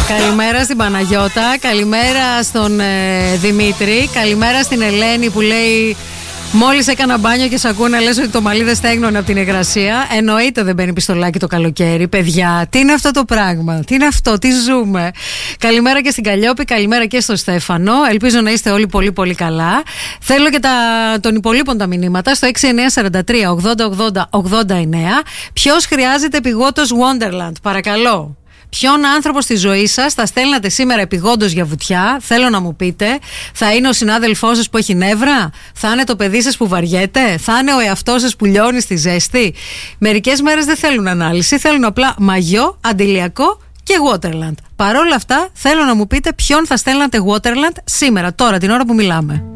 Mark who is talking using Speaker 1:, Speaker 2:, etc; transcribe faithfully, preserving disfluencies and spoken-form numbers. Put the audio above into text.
Speaker 1: Καλημέρα στην Παναγιώτα, καλημέρα στον ε, Δημήτρη, καλημέρα στην Ελένη που λέει μόλις έκανα μπάνιο και σ' ακούω να λες ότι το μαλλί δεν στέγνωνε από την υγρασία. Εννοείται δεν μπαίνει πιστολάκι το καλοκαίρι, παιδιά. Τι είναι αυτό το πράγμα, τι είναι αυτό, τι ζούμε. Καλημέρα και στην Καλλιόπη, καλημέρα και στον Στέφανο. Ελπίζω να είστε όλοι πολύ πολύ καλά. Θέλω και τα, των υπολείπων τα μηνύματα στο έξι εννιά τέσσερα τρία ογδόντα ογδόντα ογδόντα εννέα. Ποιος χρειάζεται επιγόντως Wonderland, παρακαλώ. Ποιον άνθρωπο στη ζωή σας θα στέλνατε σήμερα επιγόντως για βουτιά, θέλω να μου πείτε. Θα είναι ο συνάδελφός σας που έχει νεύρα, θα είναι το παιδί σας που βαριέται, θα είναι ο εαυτός σας που λιώνει στη ζέστη. Μερικές μέρες δεν θέλουν ανάλυση, θέλουν απλά μαγιό, αντιλιακό και Waterland. Παρ' όλα αυτά θέλω να μου πείτε ποιον θα στέλνατε Waterland σήμερα, τώρα την ώρα που μιλάμε.